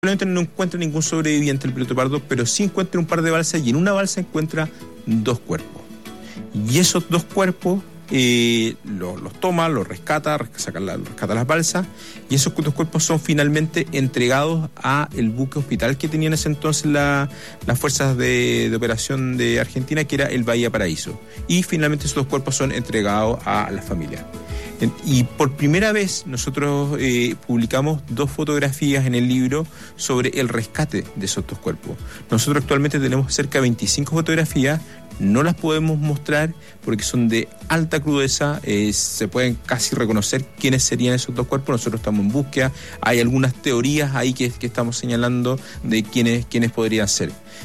Probablemente no encuentra ningún sobreviviente el piloto pardo, pero sí encuentra un par de balsas y en una balsa encuentra 2 cuerpos. Y esos 2 cuerpos los toma, los rescata las balsas, y esos 2 cuerpos son finalmente entregados a el buque hospital que tenían en ese entonces las fuerzas de operación de Argentina, que era el Bahía Paraíso. Y finalmente esos 2 cuerpos son entregados a la familia. Y por primera vez nosotros publicamos 2 fotografías en el libro sobre el rescate de esos 2 cuerpos. Nosotros actualmente tenemos cerca de 25 fotografías, no las podemos mostrar porque son de alta crudeza, se pueden casi reconocer quiénes serían esos 2 cuerpos. Nosotros estamos en búsqueda, hay algunas teorías ahí que estamos señalando de quiénes podrían ser.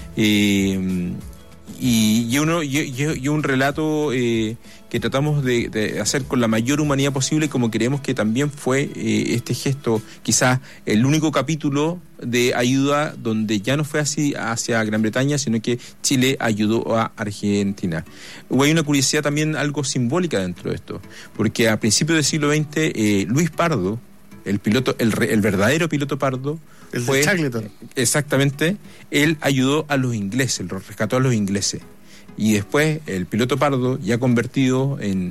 Y un relato que tratamos de hacer con la mayor humanidad posible, como creemos que también fue este gesto, quizás el único capítulo de ayuda donde ya no fue así hacia Gran Bretaña, sino que Chile ayudó a Argentina. Hay una curiosidad también algo simbólica dentro de esto, porque a principios del siglo XX, Luis Pardo, el verdadero piloto pardo, de Shackleton. Exactamente, él ayudó a los ingleses, los rescató a los ingleses. Y después el piloto pardo, ya convertido en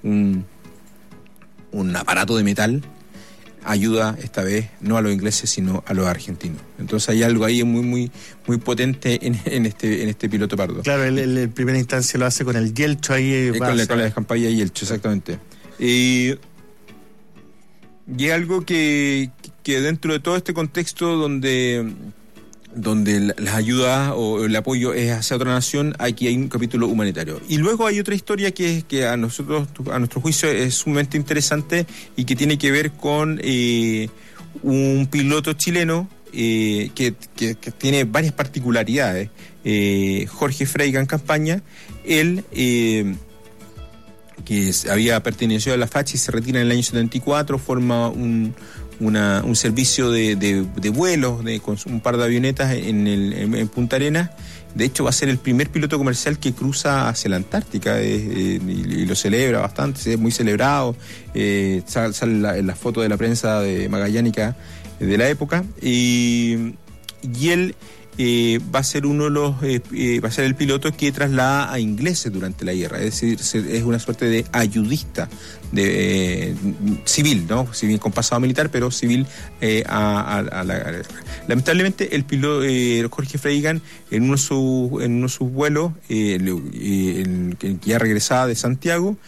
un aparato de metal, ayuda esta vez no a los ingleses sino a los argentinos. Entonces hay algo ahí muy potente en este piloto pardo. Claro, él en primera instancia lo hace con el Yelcho ahí. Con la descampalla y Yelcho, exactamente. Y es algo que dentro de todo este contexto donde las ayudas o el apoyo es hacia otra nación, aquí hay un capítulo humanitario. Y luego hay otra historia que a nuestro juicio es sumamente interesante y que tiene que ver con un piloto chileno que tiene varias particularidades. Jorge Freygan Campaña, él que había pertenecido a la FACHI, se retira en el año 74, forma un servicio de vuelos con un par de avionetas en Punta Arenas. De hecho, va a ser el primer piloto comercial que cruza hacia la Antártica y lo celebra bastante, es muy celebrado. Sale en la foto de la prensa de magallánica de la época. Y él va a ser va a ser el piloto que traslada a ingleses durante la guerra, es decir, es una suerte de ayudista civil, ¿no? Civil con pasado militar, pero civil a la guerra. Lamentablemente el piloto Jorge Freygan en uno de sus vuelos, que ya regresaba de Santiago,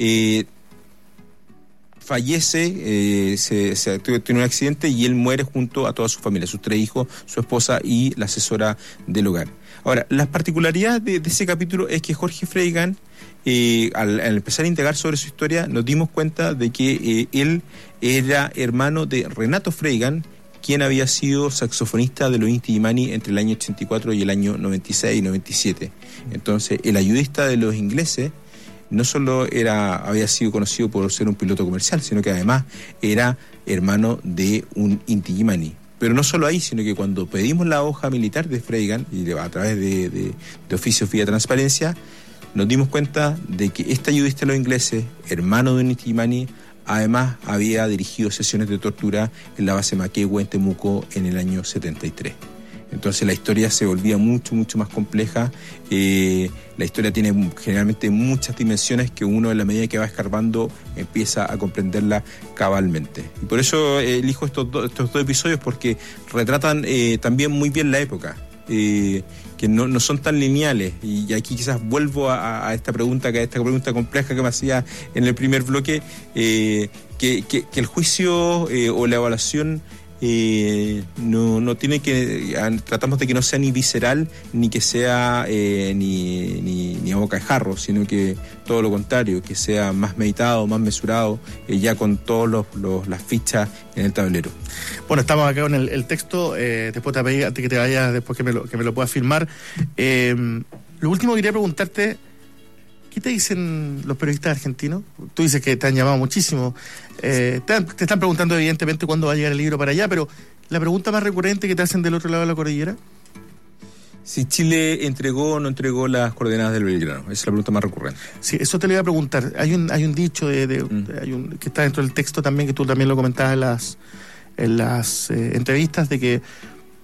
fallece, tiene un accidente y él muere junto a toda su familia, sus 3 hijos, su esposa y la asesora del hogar. Ahora, la particularidad de ese capítulo es que Jorge Freygan, al empezar a indagar sobre su historia, nos dimos cuenta de que él era hermano de Renato Freygan, quien había sido saxofonista de los Inti Illimani entre el año 84 y el año 96 y 97. Entonces, el ayudista de los ingleses no solo había sido conocido por ser un piloto comercial, sino que además era hermano de un Inti Illimani. Pero no solo ahí, sino que cuando pedimos la hoja militar de Freygan, y a través de oficios vía transparencia, nos dimos cuenta de que este ayudista de los ingleses, hermano de un Inti Illimani, además había dirigido sesiones de tortura en la base Maquehue en Temuco en el año 73. Entonces la historia se volvía mucho más compleja. La historia tiene generalmente muchas dimensiones que uno, en la medida que va escarbando, empieza a comprenderla cabalmente. Y por eso elijo estos dos episodios, porque retratan también muy bien la época, que no son tan lineales. Y aquí quizás vuelvo a esta pregunta compleja que me hacía en el primer bloque, que el juicio o la evaluación no tiene que, tratamos de que no sea ni visceral ni que sea ni a boca de jarro, sino que todo lo contrario, que sea más meditado, más mesurado, ya con todas las fichas en el tablero. Bueno, estamos acá con el texto, después te pedí, antes que te vayas, después que me lo puedas firmar. Lo último que quería preguntarte, ¿qué te dicen los periodistas argentinos? Tú dices que te han llamado muchísimo. Te están preguntando evidentemente cuándo va a llegar el libro para allá, pero la pregunta más recurrente que te hacen del otro lado de la cordillera. Si Chile entregó o no entregó las coordenadas del Belgrano. Esa es la pregunta más recurrente. Sí, eso te lo iba a preguntar. Hay un dicho que está dentro del texto también, que tú también lo comentabas en las entrevistas, de que